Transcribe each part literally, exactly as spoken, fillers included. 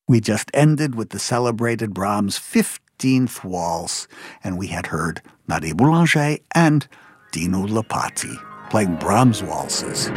We just ended with the celebrated Brahms' fifteenth Waltz, and we had heard Nadia Boulanger and Dino Lipatti playing Brahms waltzes.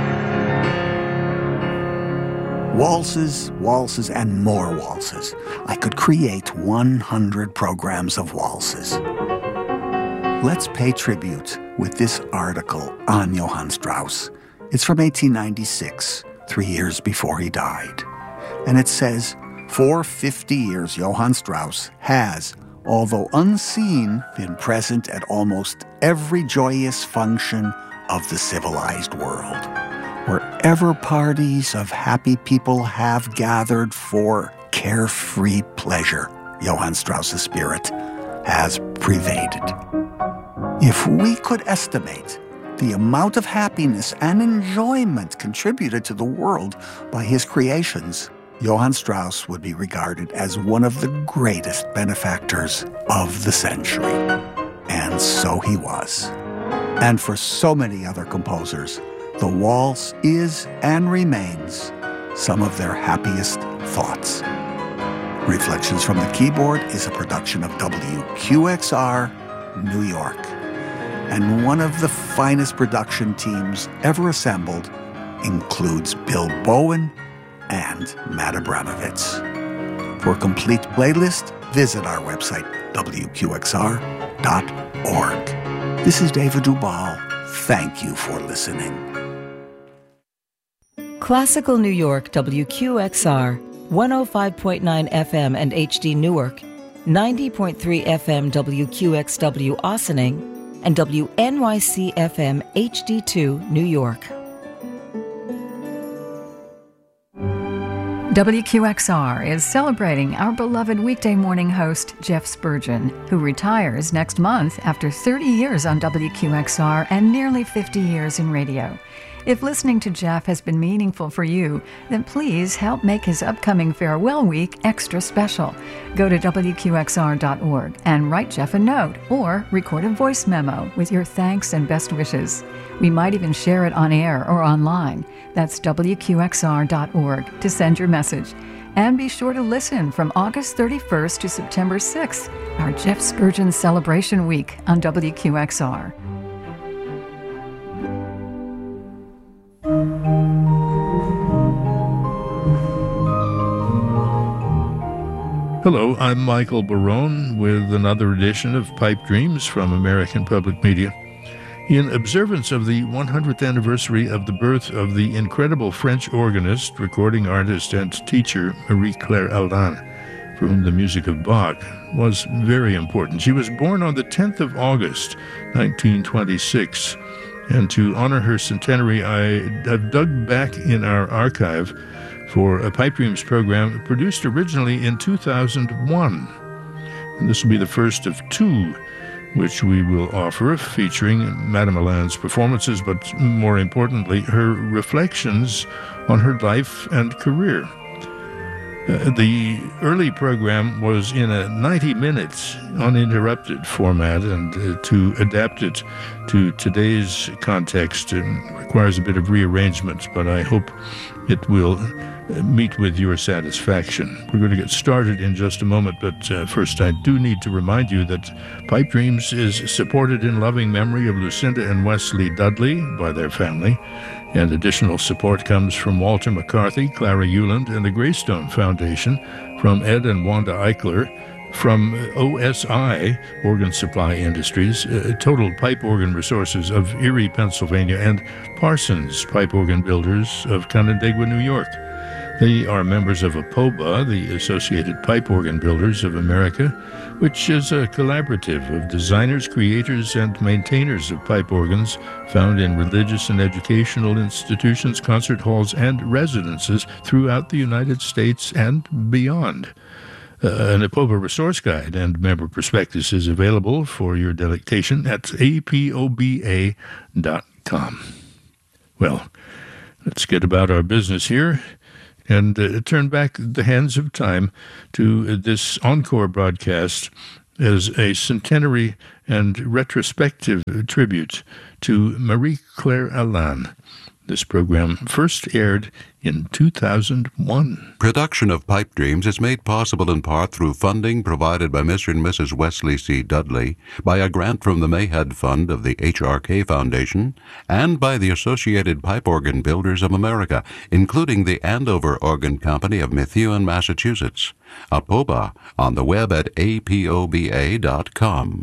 Waltzes, waltzes, and more waltzes. I could create one hundred programs of waltzes. Let's pay tribute with this article on Johann Strauss. It's from eighteen ninety-six, three years before he died. And it says, for fifty years, Johann Strauss has, although unseen, been present at almost every joyous function of the civilized world. Wherever parties of happy people have gathered for carefree pleasure, Johann Strauss's spirit has pervaded. If we could estimate the amount of happiness and enjoyment contributed to the world by his creations, Johann Strauss would be regarded as one of the greatest benefactors of the century. And so he was. And for so many other composers, the waltz is and remains some of their happiest thoughts. Reflections from the Keyboard is a production of W Q X R, New York, and one of the finest production teams ever assembled includes Bill Bowen and Matt Abramovitz. For a complete playlist, visit our website, W Q X R dot org. This is David Dubal. Thank you for listening. Classical New York, W Q X R, one oh five point nine F M and H D Newark, ninety point three F M W Q X W Ossining, and W N Y C F M H D two New York. W Q X R is celebrating our beloved weekday morning host, Jeff Spurgeon, who retires next month after thirty years on W Q X R and nearly fifty years in radio. If listening to Jeff has been meaningful for you, then please help make his upcoming farewell week extra special. Go to W Q X R dot org and write Jeff a note or record a voice memo with your thanks and best wishes. We might even share it on air or online. That's W Q X R dot org to send your message. And be sure to listen from August thirty-first to September sixth, our Jeff Spurgeon Celebration Week on W Q X R. Hello, I'm Michael Barone with another edition of Pipe Dreams from American Public Media. In observance of the one hundredth anniversary of the birth of the incredible French organist, recording artist, and teacher Marie-Claire Alain, for whom the music of Bach was very important. She was born on the tenth of August, nineteen twenty-six, and to honor her centenary, I have dug back in our archive for a Pipe Dreams program produced originally in two thousand one. And this will be the first of two which we will offer, featuring Madame Alain's performances, but more importantly, her reflections on her life and career. Uh, the early program was in a ninety minutes uninterrupted format, and uh, to adapt it to today's context uh, requires a bit of rearrangement, but I hope it will meet with your satisfaction. We're going to get started in just a moment, but uh, first I do need to remind you that Pipe Dreams is supported in loving memory of Lucinda and Wesley Dudley by their family, and additional support comes from Walter McCarthy, Clara Euland, and the Greystone Foundation, from Ed and Wanda Eichler, from O S I, Organ Supply Industries, uh, Total Pipe Organ Resources of Erie, Pennsylvania, and Parsons Pipe Organ Builders of Canandaigua, New York. They are members of APOBA, the Associated Pipe Organ Builders of America, which is a collaborative of designers, creators, and maintainers of pipe organs found in religious and educational institutions, concert halls, and residences throughout the United States and beyond. Uh, an APOBA resource guide and member prospectus is available for your delectation at A P O B A dot com. Well, let's get about our business here and uh, turn back the hands of time to uh, this encore broadcast as a centenary and retrospective tribute to Marie-Claire Alain, This program first aired in two thousand one. Production of Pipe Dreams is made possible in part through funding provided by Mister and Missus Wesley C. Dudley, by a grant from the Mayhead Fund of the H R K Foundation, and by the Associated Pipe Organ Builders of America, including the Andover Organ Company of Methuen, Massachusetts. APOBA, on the web at A P O B A dot com.